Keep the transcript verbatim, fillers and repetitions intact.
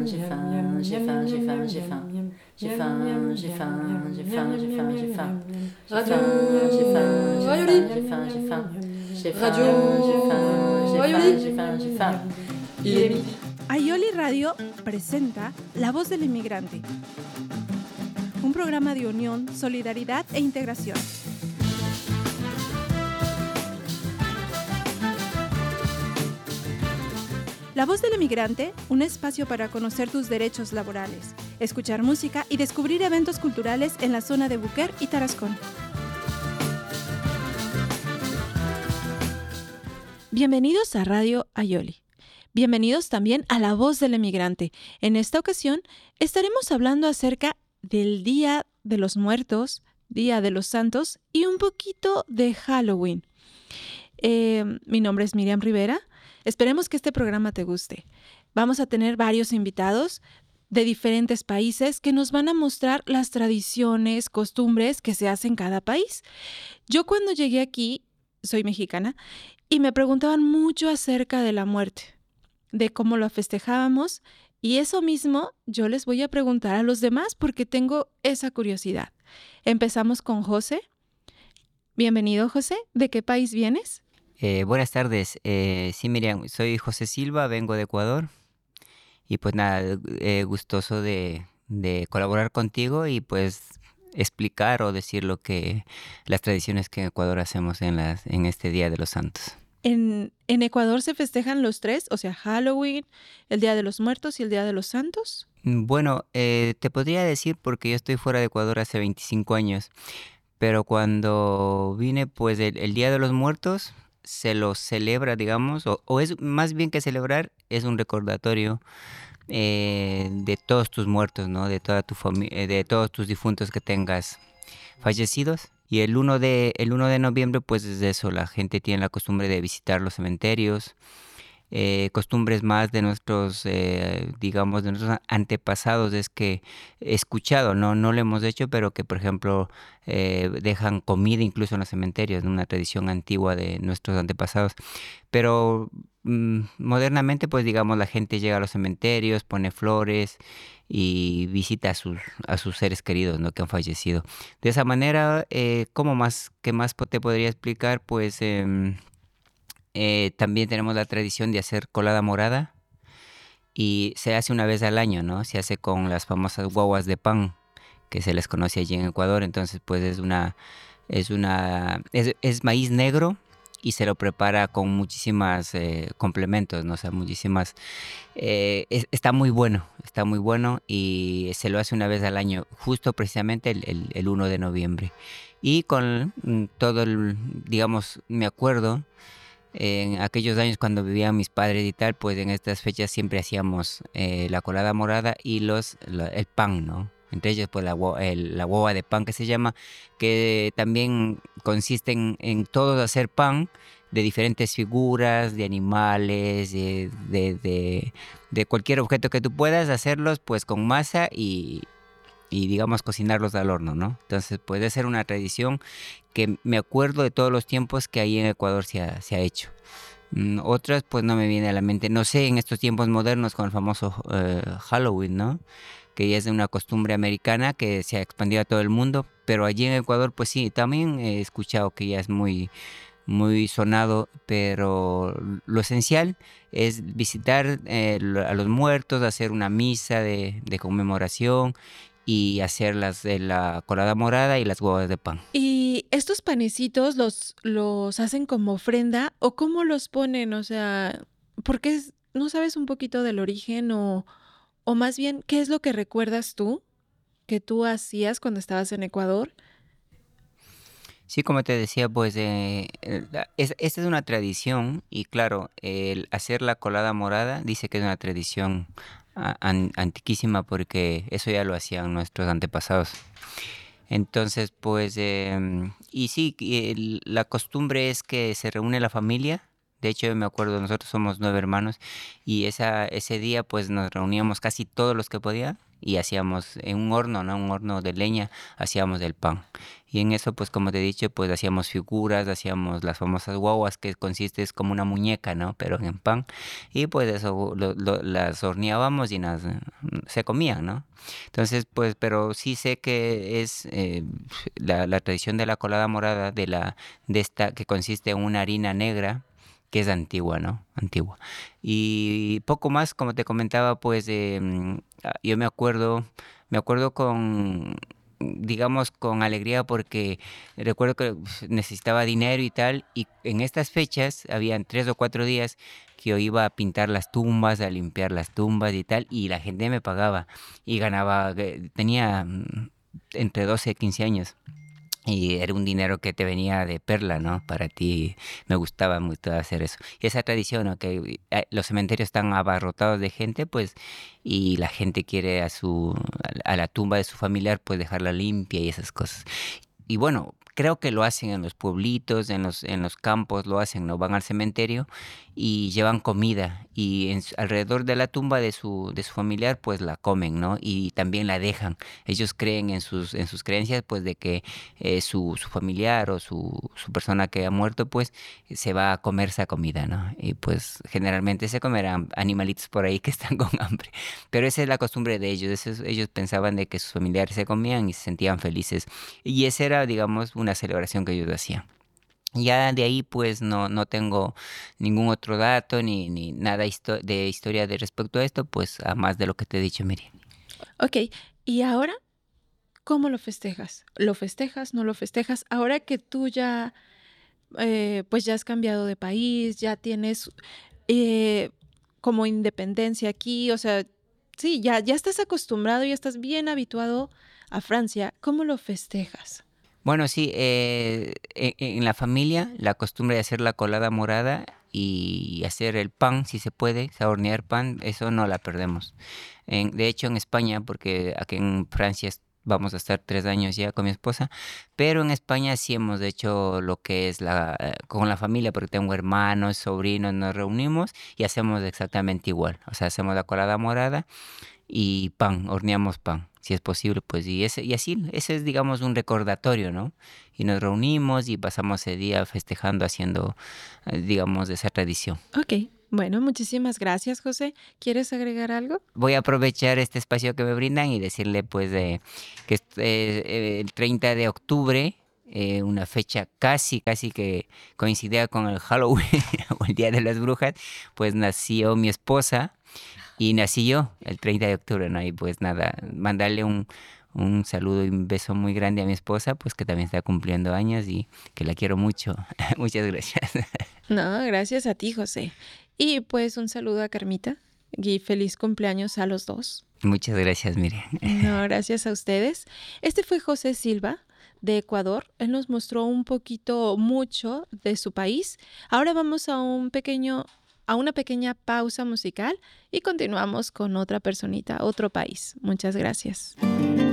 j'ai faim, j'ai faim, j'ai faim, j'ai faim. J'ai faim, j'ai faim, j'ai faim, j'ai faim, j'ai faim. Radio J'ai faim, j'ai Ayoli. faim, j'ai faim, j'ai faim. J'ai faim, Radio j'ai faim, j'ai faim, Ayoli. j'ai faim, j'ai faim. Il est midi. Ayoli Radio presenta La Voz del Inmigrante, un programa de unión, solidaridad e integración. La Voz del Inmigrante, un espacio para conocer tus derechos laborales, escuchar música y descubrir eventos culturales en la zona de Buquer y Tarascón. Bienvenidos a Radio Ayoli. Bienvenidos también a La Voz del Emigrante. En esta ocasión estaremos hablando acerca del Día de los Muertos, Día de los Santos y un poquito de Halloween. Eh, mi nombre es Miriam Rivera. Esperemos que este programa te guste. Vamos a tener varios invitados de diferentes países que nos van a mostrar las tradiciones, costumbres que se hacen en cada país. Yo cuando llegué aquí, soy mexicana, y me preguntaban mucho acerca de la muerte, de cómo lo festejábamos, y eso mismo yo les voy a preguntar a los demás porque tengo esa curiosidad. Empezamos con José. Bienvenido, José. ¿De qué país vienes? Eh, buenas tardes, eh, sí Miriam, soy José Silva, vengo de Ecuador y pues nada, eh, gustoso de, de colaborar contigo y pues explicar o decir lo que las tradiciones que en Ecuador hacemos en, las, en este Día de los Santos. En, en Ecuador se festejan los tres, o sea, Halloween, el Día de los Muertos y el Día de los Santos. Bueno, eh, te podría decir porque yo estoy fuera de Ecuador hace veinticinco años, pero cuando vine pues el, el Día de los Muertos se lo celebra, digamos, o, o es más bien que celebrar, es un recordatorio eh, de todos tus muertos, ¿no? De toda tu familia, de todos tus difuntos que tengas fallecidos. Y el uno de, el uno de noviembre, pues es eso, la gente tiene la costumbre de visitar los cementerios, eh, costumbres más de nuestros, eh, digamos, de nuestros antepasados, es que he escuchado, no, no lo hemos hecho, pero que, por ejemplo, eh, dejan comida incluso en los cementerios, ¿no? Una tradición antigua de nuestros antepasados. Pero mm, modernamente, pues digamos, la gente llega a los cementerios, pone flores y visita a sus, a sus seres queridos, ¿no? Que han fallecido. De esa manera, eh, ¿cómo más, qué más te podría explicar? Pues eh, eh, también tenemos la tradición de hacer colada morada y se hace una vez al año, ¿no? Se hace con las famosas guaguas de pan que se les conoce allí en Ecuador. Entonces, pues es una, es una, es, es maíz negro y se lo prepara con muchísimas eh, complementos, ¿no? O sea, muchísimas, eh, es, está muy bueno, está muy bueno y se lo hace una vez al año, justo precisamente el, el, el uno de noviembre. Y con mm, todo el, digamos, me acuerdo, en aquellos años cuando vivían mis padres y tal, pues en estas fechas siempre hacíamos eh, la colada morada y los, la, el pan, ¿no? Entre ellos pues la, el, la guava de pan que se llama, que también consiste en, en todos hacer pan de diferentes figuras, de animales, de, de, de, de cualquier objeto que tú puedas hacerlos pues con masa y, y digamos cocinarlos al horno, ¿no? Entonces puede ser una tradición que me acuerdo de todos los tiempos que ahí en Ecuador se ha, se ha hecho. Mm, otras pues no me viene a la mente, no sé, en estos tiempos modernos con el famoso eh, Halloween, ¿no? Que ya es una costumbre americana que se ha expandido a todo el mundo, pero allí en Ecuador pues sí, también he escuchado que ya es muy, muy sonado, pero lo esencial es visitar eh, a los muertos, hacer una misa de, de conmemoración y hacer las de la colada morada y las guavas de pan. ¿Y estos panecitos los, los hacen como ofrenda o cómo los ponen? O sea, ¿por qué no sabes un poquito del origen o, o más bien qué es lo que recuerdas tú que tú hacías cuando estabas en Ecuador? Sí, como te decía, pues eh, es, esta es una tradición y claro, el hacer la colada morada dice que es una tradición an, antiquísima porque eso ya lo hacían nuestros antepasados. Entonces, pues, eh, y sí, el, la costumbre es que se reúne la familia. De hecho, me acuerdo, nosotros somos nueve hermanos y esa, ese día pues nos reuníamos casi todos los que podían y hacíamos en un horno, ¿no? Un horno de leña, hacíamos el pan. Y en eso, pues como te he dicho, pues hacíamos figuras, hacíamos las famosas guaguas, que consiste es como una muñeca, ¿no? Pero en pan. Y pues eso lo, lo, las horneábamos y las se comían, ¿no? Entonces, pues, pero sí sé que es eh, la, la tradición de la colada morada, de la de esta que consiste en una harina negra, que es antigua, ¿no? Antigua. Y poco más, como te comentaba, pues eh, mm, ah, yo me acuerdo, me acuerdo con, digamos, con alegría porque recuerdo que uf, necesitaba dinero y tal, y en estas fechas, habían tres o cuatro días que yo iba a pintar las tumbas, a limpiar las tumbas y tal, y la gente me pagaba y ganaba, eh, tenía mm, entre doce y quince años. Y era un dinero que te venía de perla, ¿no? Para ti me gustaba mucho hacer eso. Y esa tradición, ¿no? Que eh, los cementerios están abarrotados de gente, pues, y la gente quiere a su, a la tumba de su familiar, pues dejarla limpia y esas cosas. Y bueno, creo que lo hacen en los pueblitos, en los, en los campos, lo hacen, ¿no? Van al cementerio y llevan comida y en su- alrededor de la tumba de su, de su familiar, pues la comen, ¿no? Y también la dejan. Ellos creen en sus, en sus creencias, pues de que eh, su, su familiar o su, su persona que ha muerto, pues se va a comer esa comida, ¿no? Y pues generalmente se comerán animalitos por ahí que están con hambre. Pero esa es la costumbre de ellos. Eso es- ellos pensaban de que sus familiares se comían y se sentían felices. Y esa era, digamos, una celebración que ellos hacían. Ya de ahí, pues, no, no tengo ningún otro dato ni, ni nada histo- de historia de respecto a esto, pues, a más de lo que te he dicho, Miriam. Ok, y ahora, ¿cómo lo festejas? ¿Lo festejas? ¿No lo festejas? Ahora que tú ya, eh, pues ya has cambiado de país, ya tienes eh, como independencia aquí, o sea, sí, ya, ya estás acostumbrado, ya estás bien habituado a Francia, ¿cómo lo festejas? Bueno, sí, eh, e- en la familia la costumbre de hacer la colada morada y hacer el pan, si se puede, o sea, hornear pan, eso no la perdemos. En- de hecho, en España, porque aquí en Francia es- vamos a estar tres años ya con mi esposa, pero en España sí hemos hecho lo que es la, eh, con la familia, porque tengo hermanos, sobrinos, nos reunimos y hacemos exactamente igual. O sea, hacemos la colada morada y pan, horneamos pan, si es posible, pues, y ese, y así, ese es, digamos, un recordatorio, ¿no? Y nos reunimos y pasamos ese día festejando, haciendo, eh, digamos, esa tradición. Ok, bueno, muchísimas gracias, José. ¿Quieres agregar algo? Voy a aprovechar este espacio que me brindan y decirle, pues, eh, que est- eh, eh, el treinta de octubre, eh, una fecha casi, casi que coincidía con el Halloween o el Día de las Brujas, pues nació mi esposa. Y nací yo el treinta de octubre, ¿no? Y pues nada, mandarle un, un saludo y un beso muy grande a mi esposa, pues que también está cumpliendo años y que la quiero mucho. Muchas gracias. No, gracias a ti, José. Y pues un saludo a Carmita y feliz cumpleaños a los dos. Muchas gracias, Miriam. No, gracias a ustedes. Este fue José Silva de Ecuador. Él nos mostró un poquito mucho de su país. Ahora vamos a un pequeño, a una pequeña pausa musical y continuamos con otra personita, otro país. Muchas gracias.